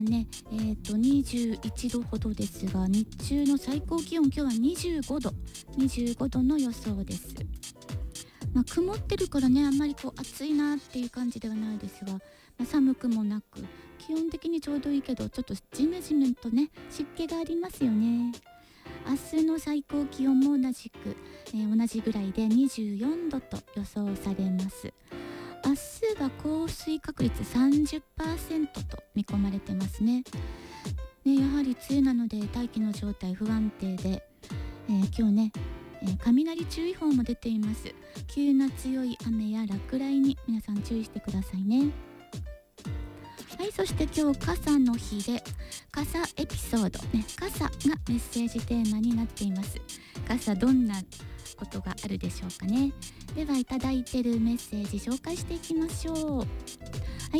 ね、21度ほどですが、日中の最高気温、今日は25度の予想です。曇ってるからね、あんまり暑いなっていう感じではないですが、寒くもなく、気温的にちょうどいいけど、ちょっとジメジメとね、湿気がありますよね。明日の最高気温も同じく、同じぐらいで24度と予想されます。明日は降水確率 30% と見込まれてますね。やはり梅雨なので大気の状態不安定で、今日ね、雷注意報も出ています。急な強い雨や落雷に皆さん注意してくださいね。はい、そして今日傘の日で、傘エピソード、傘がメッセージテーマになっています。傘どんなことがあるでしょうかね。ではいただいてるメッセージ紹介していきましょう。はい、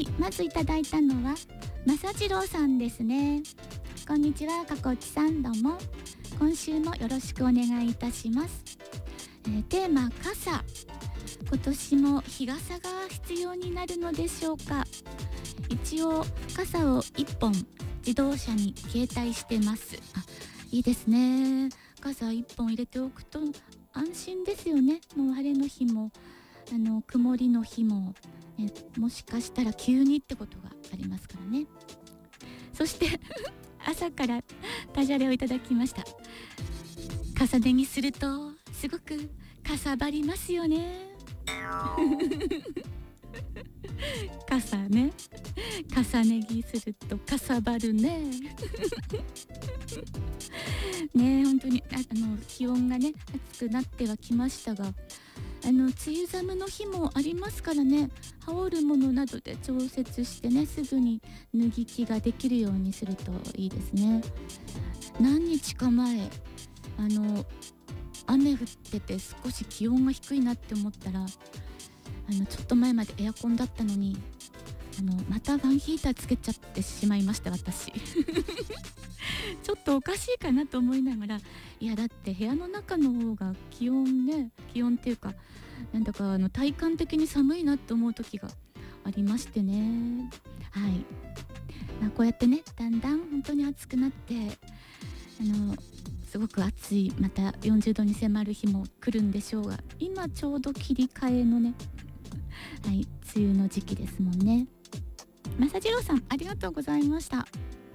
まずいただいたのはまさじろうさんですね。こんにちは、かこちさん、どうも。今週もよろしくお願いいたします。テーマ傘、今年も日傘が必要になるのでしょうか。一応傘を1本自動車に携帯してます。いいですね。傘1本入れておくと安心ですよね。もう晴れの日も曇りの日も、もしかしたら急にってことがありますからね。そして朝からダジャレをいただきました。重ね着するとすごくかさばりますよね。傘ね、重ね着するとかさばるね。ね、本当に気温がね暑くなってはきましたが、梅雨寒の日もありますからね。羽織るものなどで調節してね、すぐに脱ぎ着ができるようにするといいですね。何日か前雨降ってて少し気温が低いなって思ったら、ちょっと前までエアコンだったのにまたファンヒーターつけちゃってしまいました、私。ちょっとおかしいかなと思いながら、いやだって部屋の中の方が気温っていうか、なんだか体感的に寒いなって思う時がありましてね。はい、こうやってね、だんだん本当に暑くなってすごく暑い、また40度に迫る日も来るんでしょうが、今ちょうど切り替えのね、はい、梅雨の時期ですもんね。まさじろうさん、ありがとうございました。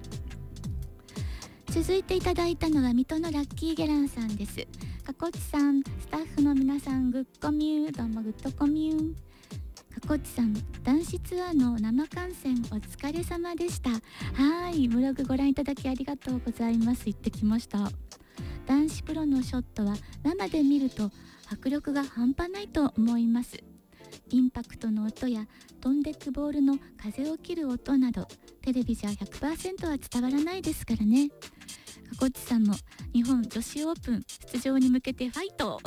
続いていただいたのは水戸のラッキーゲランさんです。かこちさん、スタッフの皆さん、グッコミュー、どうもグッドコミュー。かこちさん、男子ツアーの生観戦お疲れ様でした。はい、ブログご覧いただきありがとうございます。行ってきました。男子プロのショットは生で見ると迫力が半端ないと思います。インパクトの音や飛んでくボールの風を切る音など、テレビじゃ 100% は伝わらないですからね。かこちさんも日本女子オープン出場に向けてファイト。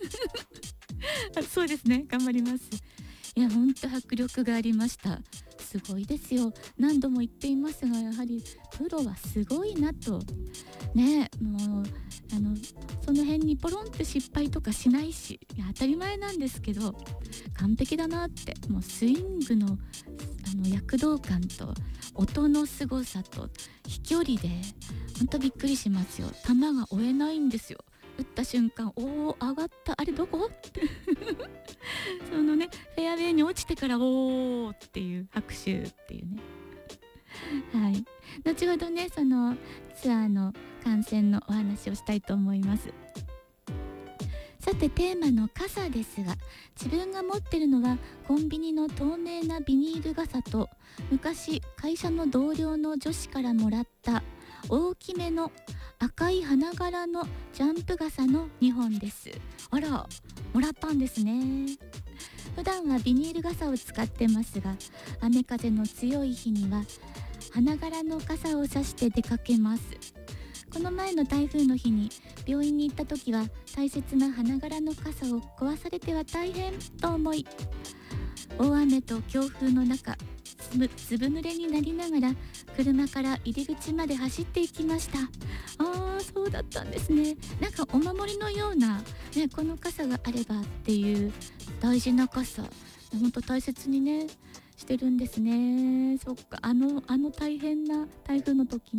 そうですね、頑張ります。いや、ほんと迫力がありました。すごいですよ。何度も言っていますが、やはりプロはすごいなとね。もうその辺にポロンって失敗とかしないし、いや当たり前なんですけど、完璧だなって。もうスイングの躍動感と音のすごさと飛距離でほんとびっくりしますよ。球が追えないんですよ。打った瞬間、おー上がった、あれどこってそのね、フェアウェイに落ちてからおーっていう拍手っていうね。はい、後ほどね、そのツアーの観戦のお話をしたいと思います。さて、テーマの傘ですが、自分が持ってるのはコンビニの透明なビニール傘と、昔会社の同僚の女子からもらった大きめの赤い花柄のジャンプ傘の2本です。あら、もらったんですね。普段はビニール傘を使ってますが、雨風の強い日には花柄の傘を差して出かけます。この前の台風の日に病院に行った時は、大切な花柄の傘を壊されては大変と思い、大雨と強風の中、ずぶ濡れになりながら車から入り口まで走っていきました。そうだったんですね。なんかお守りのような、ね、この傘があればっていう大事な傘、本当大切にねしてるんですね。そっか、あの大変な台風の時